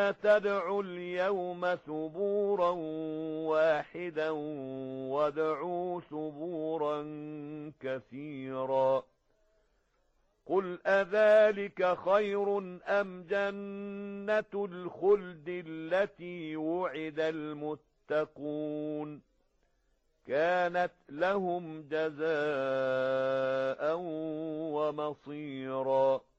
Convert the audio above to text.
ولا تدعوا اليوم ثبورا واحدا وادعوا ثبورا كثيرا. قل أذلك خير أم جنة الخلد التي وعد المتقون كانت لهم جزاء ومصيرا.